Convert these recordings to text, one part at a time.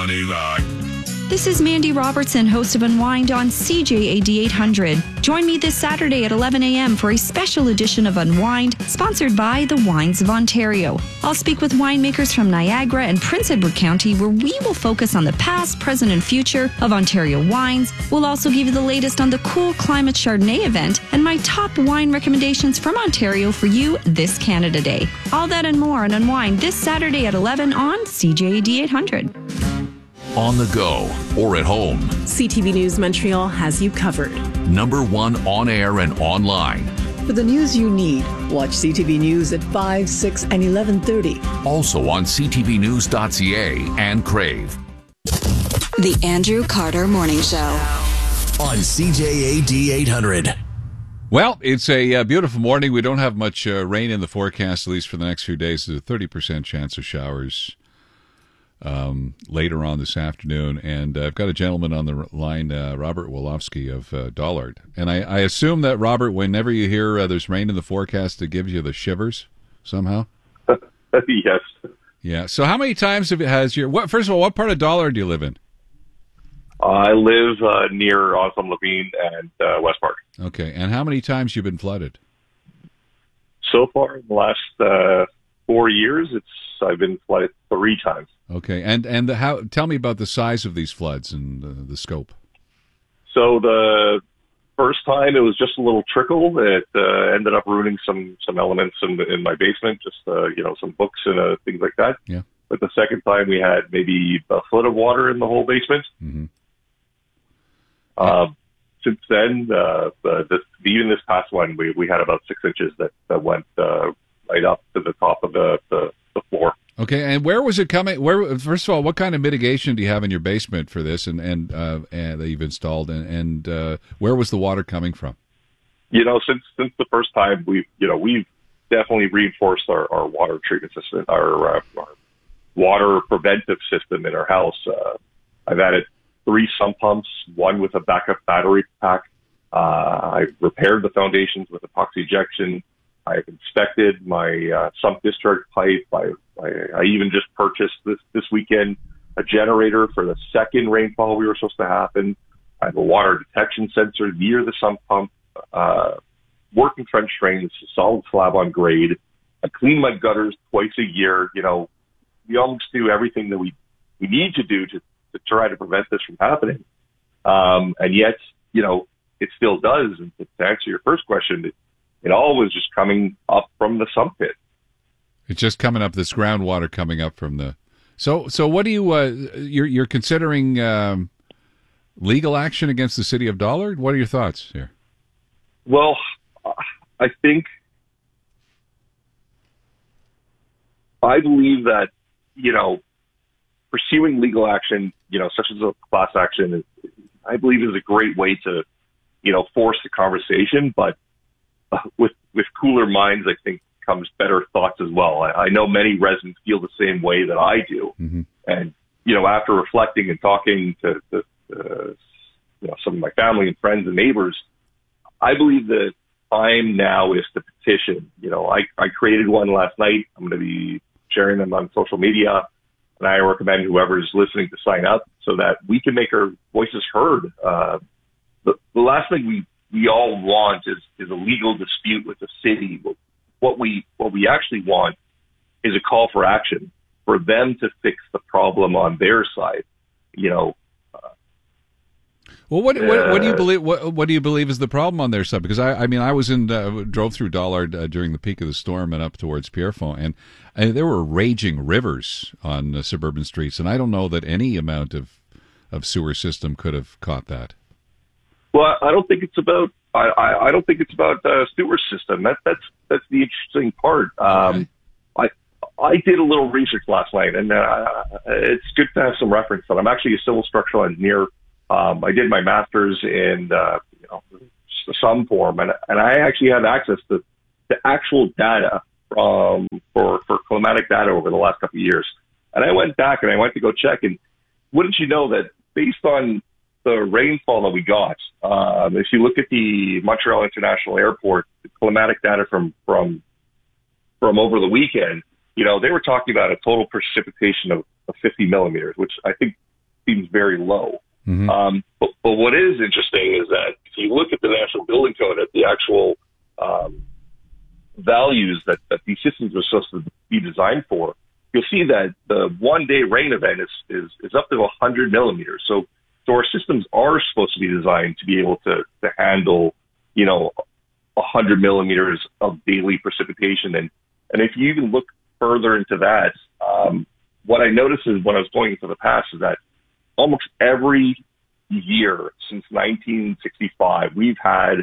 Money Rock. This is Mandy Robertson, host of Unwind on CJAD 800. Join me this Saturday at 11 a.m. for a special edition of Unwind, sponsored by the Wines of Ontario. I'll speak with winemakers from Niagara and Prince Edward County, where we will focus on the past, present, and future of Ontario wines. We'll also give you the latest on the Cool Climate Chardonnay event and my top wine recommendations from Ontario for you this Canada Day. All that and more on Unwind this Saturday at 11 on CJAD 800. On the go or at home, CTV News Montreal has you covered. Number one on air and online. For the news you need, watch CTV News at 5, 6, and 11:30. Also on ctvnews.ca and Crave. The Andrew Carter Morning Show on CJAD 800. Well, it's a beautiful morning. We don't have much rain in the forecast, at least for the next few days. There's a 30% chance of showers later on this afternoon. And I've got a gentleman on the line, Robert Wolofsky of Dollard. And I assume that, Robert, whenever you hear there's rain in the forecast, it gives you the shivers somehow? Yes. Yeah. So how many times has your... First of all, what part of Dollard do you live in? I live near Oslam Levine and West Park. Okay. And how many times you been flooded? So far, in the last 4 years, I've been flooded 3 times. Okay. And how? Tell me about the size of these floods and the scope. So the first time, it was just a little trickle. It ended up ruining some elements in my basement, just some books and things like that. Yeah. But the second time, we had maybe a foot of water in the whole basement. Mm-hmm. Since then, even this past one, we had about 6 inches that went right up to the top of the floor. Okay, and where was it coming? First of all, what kind of mitigation do you have in your basement for this, and that you've installed, and where was the water coming from? Since the first time, we've definitely reinforced our water treatment system, our water preventive system in our house. I've added 3 sump pumps, 1 with a backup battery pack. I've repaired the foundations with epoxy ejection. I've inspected my sump discharge pipe. I even just purchased this weekend a generator for the second rainfall we were supposed to happen. I have a water detection sensor near the sump pump, working French drains, solid slab on grade. I clean my gutters twice a year. We almost do everything that we need to do to try to prevent this from happening. And yet, it still does. And to answer your first question, it all was just coming up from the sump pit. It's just coming up, this groundwater coming up from the... So what do you... You're considering legal action against the city of Dollard? What are your thoughts here? Well, I believe that, pursuing legal action, such as a class action, I believe is a great way to, force the conversation. But with cooler minds, I think, comes better thoughts as well. I know many residents feel the same way that I do. Mm-hmm. And, after reflecting and talking to some of my family and friends and neighbors, I believe the time now is to petition. I created one last night. I'm going to be sharing them on social media. And I recommend whoever's listening to sign up so that we can make our voices heard. The last thing we all want is a legal dispute with the city. What we actually want is a call for action for them to fix the problem on their side. Well, what do you believe? What do you believe is the problem on their side? Because I was drove through Dollard during the peak of the storm and up towards Pierrefonds, and there were raging rivers on suburban streets, and I don't know that any amount of sewer system could have caught that. Well, I don't think it's about. I don't think it's about sewer system. That's the interesting part. Okay. I did a little research last night, and it's good to have some reference. But I'm actually a civil structural engineer. I did my master's in some form, and I actually had access to actual data for climatic data over the last couple of years. And I went back and I went to go check, and wouldn't you know that based on the rainfall that we got, if you look at the Montreal International Airport, the climatic data from over the weekend, they were talking about a total precipitation of 50 millimeters, which I think seems very low. But what is interesting is that if you look at the National Building Code, at the actual values that these systems are supposed to be designed for, you'll see that the one-day rain event is up to 100 millimeters. So our systems are supposed to be designed to be able to handle, 100 millimeters of daily precipitation. And if you even look further into that, what I noticed is when I was going into the past is that almost every year since 1965, we've had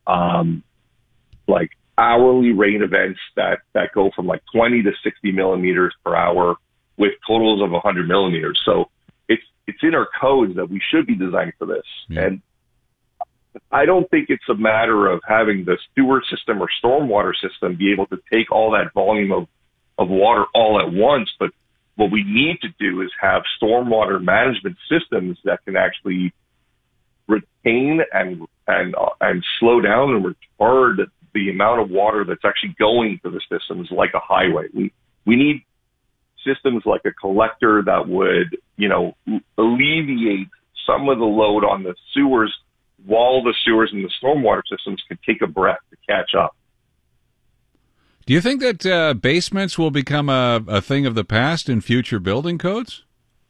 hourly rain events that go from 20 to 60 millimeters per hour with totals of 100 millimeters. So it's in our codes that we should be designed for this. Yeah. And I don't think it's a matter of having the sewer system or stormwater system be able to take all that volume of water all at once, but what we need to do is have stormwater management systems that can actually retain and slow down and retard the amount of water that's actually going to the systems like a highway. We need systems like a collector that would, alleviate some of the load on the sewers while the sewers and the stormwater systems can take a breath to catch up. Do you think that basements will become a thing of the past in future building codes?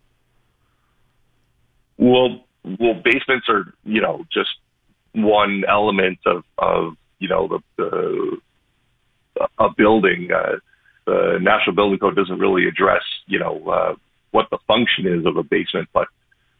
Well, basements are, just one element of a building. The National Building Code doesn't really address, what the function is of a basement. But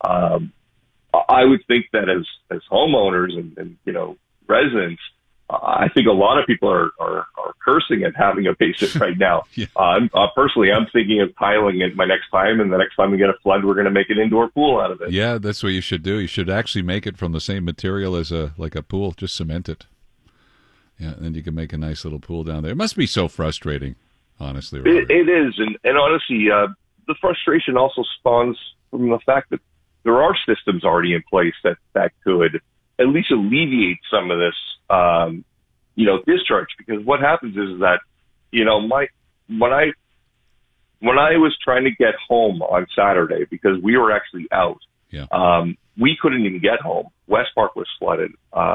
I would think that as homeowners and residents, I think a lot of people are cursing at having a basement right now. Yeah. Personally, I'm thinking of tiling it my next time, and the next time we get a flood, we're going to make an indoor pool out of it. Yeah, that's what you should do. You should actually make it from the same material as a pool. Just cement it. Yeah, and then you can make a nice little pool down there. It must be so frustrating, honestly. It is, and honestly, the frustration also spawns from the fact that there are systems already in place that could at least alleviate some of this, discharge. Because what happens is that, when I was trying to get home on Saturday, because we were actually out, we couldn't even get home. West Park was flooded.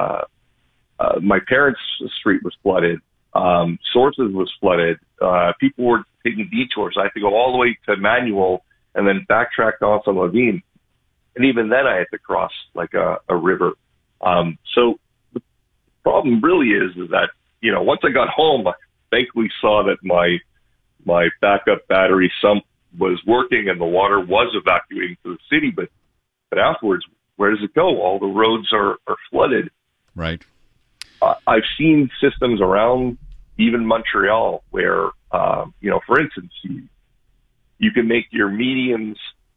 My parents' street was flooded. Sources was flooded. People were taking detours. I had to go all the way to Manuel and then backtrack to Anselm Levine. And even then I had to cross a river. So the problem really is that, once I got home, I thankfully saw that my backup battery sump was working and the water was evacuating to the city. But afterwards, where does it go? All the roads are flooded. Right. I've seen systems around even Montreal where, for instance, you can make your medians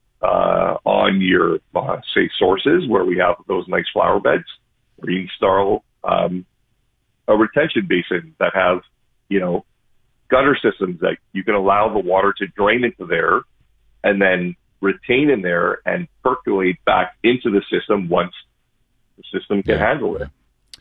on your, say, sources where we have those nice flower beds, where you install a retention basin that have, gutter systems that you can allow the water to drain into there and then retain in there and percolate back into the system once the system can handle it.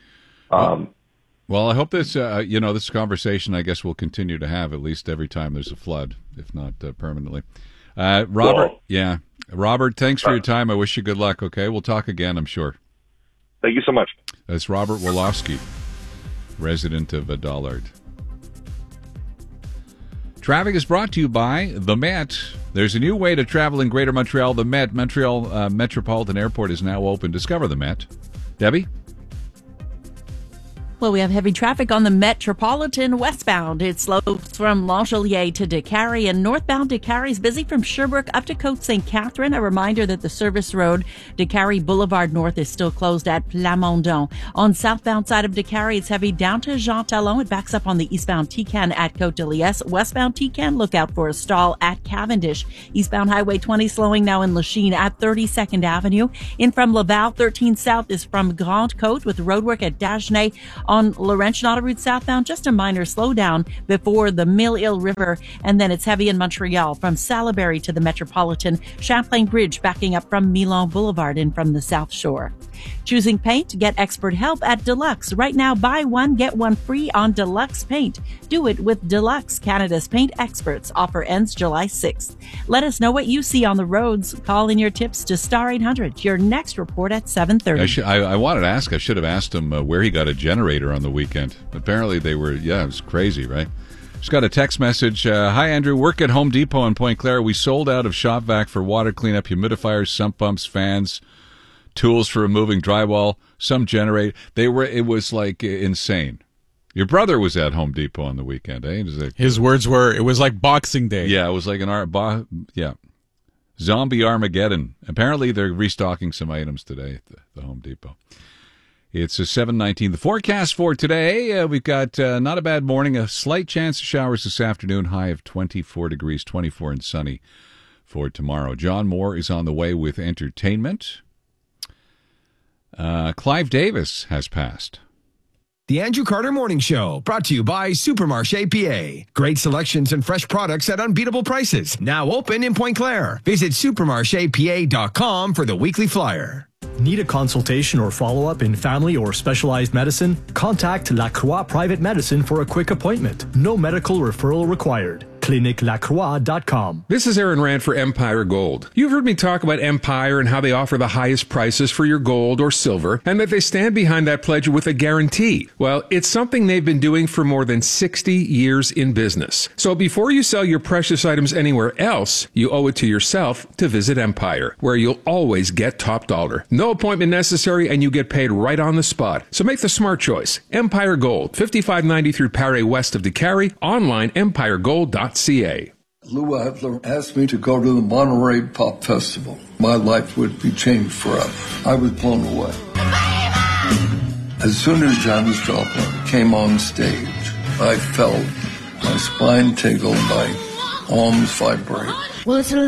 Well, I hope this, this conversation, I guess, we'll continue to have at least every time there's a flood, if not permanently. Robert, Robert, thanks for your time. I wish you good luck, okay? We'll talk again, I'm sure. Thank you so much. That's Robert Wolofsky, resident of Dollard. Traffic is brought to you by the Met. There's a new way to travel in Greater Montreal. The Met, Montreal Metropolitan Airport, is now open. Discover the Met. Debbie? Well, we have heavy traffic on the Metropolitan westbound. It slows from Langelier to Décarie, and northbound Décarie is busy from Sherbrooke up to Côte St. Catherine. A reminder that the service road Décarie Boulevard North is still closed at Plamondon. On southbound side of Décarie, it's heavy down to Jean Talon. It backs up on the eastbound Tican at Côte de Liesse. Westbound Tican, look out for a stall at Cavendish. Eastbound Highway 20 slowing now in Lachine at 32nd Avenue. In from Laval, 13 South is from Grande Côte with roadwork at Dagenais. On Laurentian Autoroute southbound, just a minor slowdown before the Mille-Île River, and then it's heavy in Montreal from Salaberry to the Metropolitan. Champlain Bridge backing up from Milan Boulevard and from the South Shore. Choosing paint? Get expert help at Deluxe. Right now, buy one, get one free on Deluxe Paint. Do it with Deluxe, Canada's paint experts. Offer ends July 6th. Let us know what you see on the roads. Call in your tips to Star 800. Your next report at 7:30. I wanted to ask. I should have asked him where he got a generator on the weekend. Apparently they were, it was crazy, right? Just got a text message. Hi, Andrew. Work at Home Depot in Point Claire. We sold out of shop vac for water cleanup, humidifiers, sump pumps, fans, tools for removing drywall, some generator. It was like insane. Your brother was at Home Depot on the weekend, eh? His words were, it was like Boxing Day. Yeah, it was like Zombie Armageddon. Apparently they're restocking some items today at the Home Depot. It's 7:19. The forecast for today, we've got not a bad morning, a slight chance of showers this afternoon, high of 24 degrees, 24 and sunny for tomorrow. John Moore is on the way with entertainment. Clive Davis has passed. The Andrew Carter Morning Show, brought to you by Supermarché PA. Great selections and fresh products at unbeatable prices. Now open in Point Claire. Visit supermarchepa.com for the weekly flyer. Need a consultation or follow-up in family or specialized medicine? Contact La Croix Private Medicine for a quick appointment. No medical referral required. ClinicLacroix.com. This is Aaron Rand for Empire Gold. You've heard me talk about Empire and how they offer the highest prices for your gold or silver, and that they stand behind that pledge with a guarantee. Well, it's something they've been doing for more than 60 years in business. So before you sell your precious items anywhere else, you owe it to yourself to visit Empire, where you'll always get top dollar. No appointment necessary, and you get paid right on the spot. So make the smart choice. Empire Gold, 5593 Paré west of DeCarry, online empiregold.ca. Lou Adler asked me to go to the Monterey Pop Festival. My life would be changed forever. I was blown away. As soon as Janis Joplin came on stage, I felt my spine tingle, my arms vibrate. Well, it's a